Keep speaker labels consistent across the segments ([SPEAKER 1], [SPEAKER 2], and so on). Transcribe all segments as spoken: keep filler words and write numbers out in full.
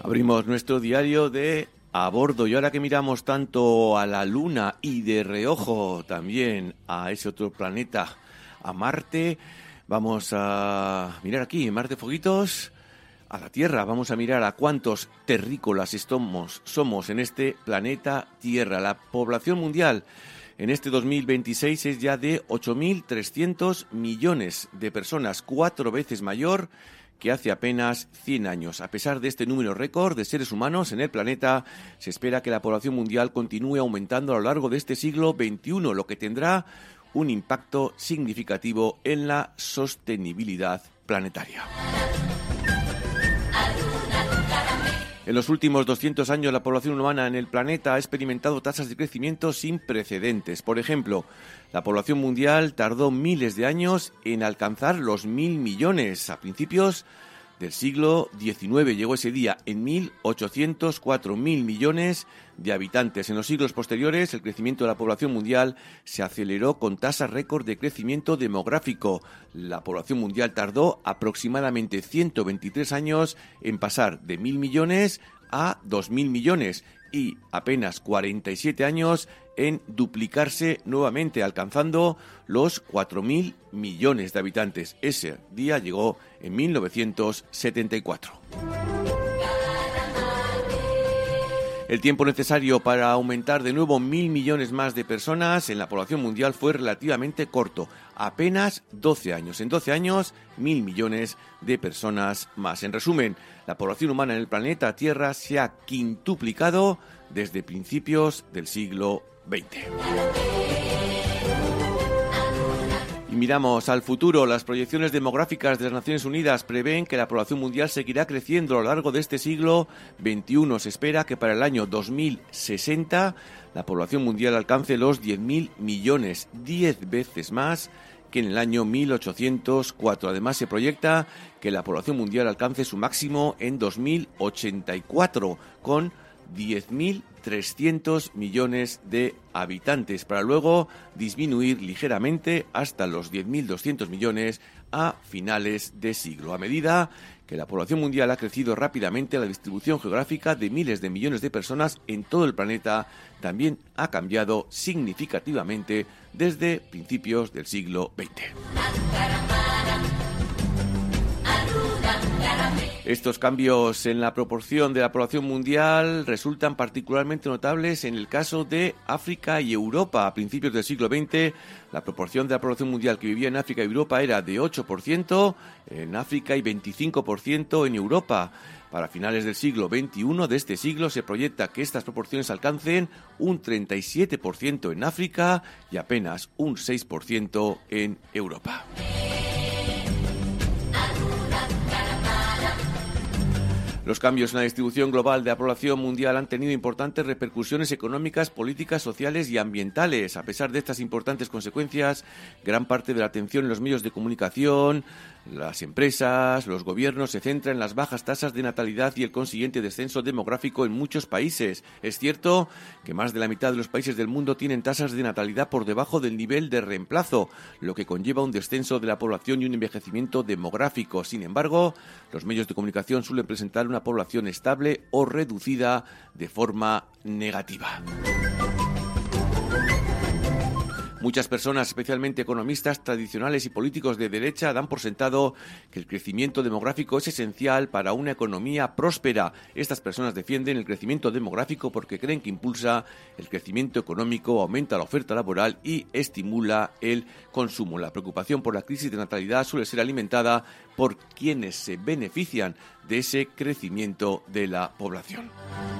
[SPEAKER 1] Abrimos nuestro diario de a bordo y ahora que miramos tanto a la Luna y de reojo también a ese otro planeta, a Marte, vamos a mirar aquí en Marte Foguitos, a la Tierra, vamos a mirar a cuántos terrícolas somos, somos en este planeta Tierra. La población mundial en este dos mil veintiséis es ya de ocho mil trescientos millones de personas, cuatro veces mayor que hace apenas cien años. A pesar de este número récord de seres humanos en el planeta, se espera que la población mundial continúe aumentando a lo largo de este siglo veintiuno, lo que tendrá un impacto significativo en la sostenibilidad planetaria. En los últimos doscientos años, la población humana en el planeta ha experimentado tasas de crecimiento sin precedentes. Por ejemplo, la población mundial tardó miles de años en alcanzar los mil millones. A principios del siglo diecinueve llegó ese día, en mil ochocientos cuatro mil millones de habitantes. En los siglos posteriores, el crecimiento de la población mundial se aceleró con tasas récord de crecimiento demográfico. La población mundial tardó aproximadamente ciento veintitrés años en pasar de mil millones a dos mil millones y apenas cuarenta y siete años en duplicarse nuevamente, alcanzando los cuatro mil millones de habitantes. Ese día llegó en mil novecientos setenta y cuatro. El tiempo necesario para aumentar de nuevo mil millones más de personas en la población mundial fue relativamente corto, apenas doce años. En doce años, mil millones de personas más. En resumen, la población humana en el planeta Tierra se ha quintuplicado desde principios del siglo veinte. Y miramos al futuro. Las proyecciones demográficas de las Naciones Unidas prevén que la población mundial seguirá creciendo a lo largo de este siglo veintiuno. Se espera que para el año dos mil sesenta la población mundial alcance los diez mil millones, diez veces más que en el año mil ochocientos cuatro. Además, se proyecta que la población mundial alcance su máximo en dos mil ochenta y cuatro, con diez mil trescientos millones de habitantes, para luego disminuir ligeramente hasta los diez mil doscientos millones a finales de siglo. A medida que la población mundial ha crecido rápidamente, la distribución geográfica de miles de millones de personas en todo el planeta también ha cambiado significativamente desde principios del siglo veinte. Estos cambios en la proporción de la población mundial resultan particularmente notables en el caso de África y Europa. A principios del siglo veinte, la proporción de la población mundial que vivía en África y Europa era de ocho por ciento en África y veinticinco por ciento en Europa. Para finales del siglo veintiuno de este siglo se proyecta que estas proporciones alcancen un treinta y siete por ciento en África y apenas un seis por ciento en Europa. Los cambios en la distribución global de la población mundial han tenido importantes repercusiones económicas, políticas, sociales y ambientales. A pesar de estas importantes consecuencias, gran parte de la atención en los medios de comunicación, las empresas, los gobiernos se centra en las bajas tasas de natalidad y el consiguiente descenso demográfico en muchos países. Es cierto que más de la mitad de los países del mundo tienen tasas de natalidad por debajo del nivel de reemplazo, lo que conlleva un descenso de la población y un envejecimiento demográfico. Sin embargo, los medios de comunicación suelen presentar una población estable o reducida de forma negativa. Muchas personas, especialmente economistas tradicionales y políticos de derecha, dan por sentado que el crecimiento demográfico es esencial para una economía próspera. Estas personas defienden el crecimiento demográfico porque creen que impulsa el crecimiento económico, aumenta la oferta laboral y estimula el consumo. La preocupación por la crisis de natalidad suele ser alimentada por quienes se benefician de ese crecimiento de la población.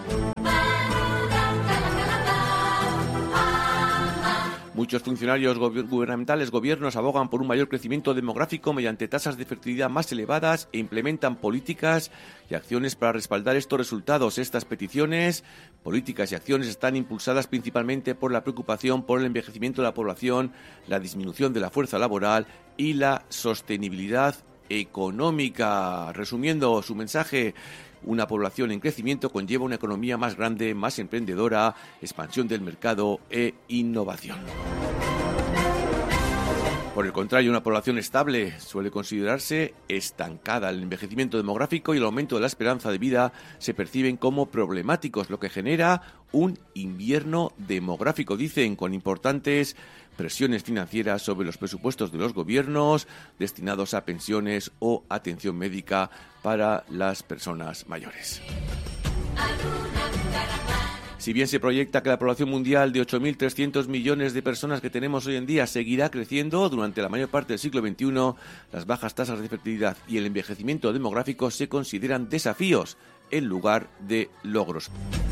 [SPEAKER 1] Muchos funcionarios gubernamentales, gobiernos, abogan por un mayor crecimiento demográfico mediante tasas de fertilidad más elevadas e implementan políticas y acciones para respaldar estos resultados. Estas peticiones, políticas y acciones están impulsadas principalmente por la preocupación por el envejecimiento de la población, la disminución de la fuerza laboral y la sostenibilidad económica. Resumiendo su mensaje, una población en crecimiento conlleva una economía más grande, más emprendedora, expansión del mercado e innovación. Por el contrario, una población estable suele considerarse estancada. El envejecimiento demográfico y el aumento de la esperanza de vida se perciben como problemáticos, lo que genera un invierno demográfico, dicen, con importantes presiones financieras sobre los presupuestos de los gobiernos destinados a pensiones o atención médica para las personas mayores. Si bien se proyecta que la población mundial de ocho mil trescientos millones de personas que tenemos hoy en día seguirá creciendo durante la mayor parte del siglo veintiuno, las bajas tasas de fertilidad y el envejecimiento demográfico se consideran desafíos en lugar de logros.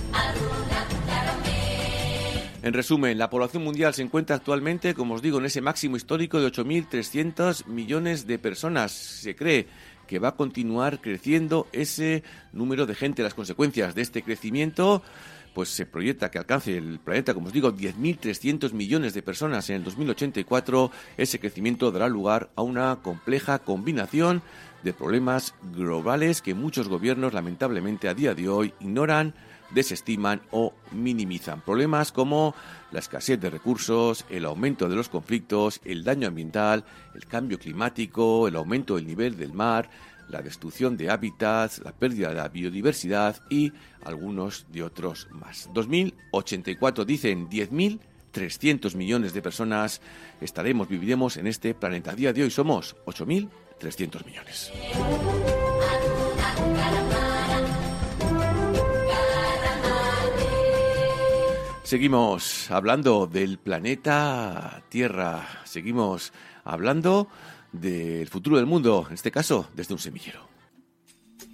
[SPEAKER 1] En resumen, la población mundial se encuentra actualmente, como os digo, en ese máximo histórico de ocho mil trescientos millones de personas. Se cree que va a continuar creciendo ese número de gente. Las consecuencias de este crecimiento, pues se proyecta que alcance el planeta, como os digo, diez mil trescientos millones de personas en el dos mil ochenta y cuatro. Ese crecimiento dará lugar a una compleja combinación de problemas globales que muchos gobiernos, lamentablemente, a día de hoy ignoran, desestiman o minimizan. Problemas como la escasez de recursos, el aumento de los conflictos, el daño ambiental, el cambio climático, el aumento del nivel del mar, la destrucción de hábitats, la pérdida de la biodiversidad y algunos de otros más. dos mil ochenta y cuatro, dicen, diez mil trescientos millones de personas estaremos, viviremos en este planeta. A día de hoy somos ocho mil trescientos millones. Seguimos hablando del planeta Tierra, seguimos hablando del futuro del mundo, en este caso desde un semillero.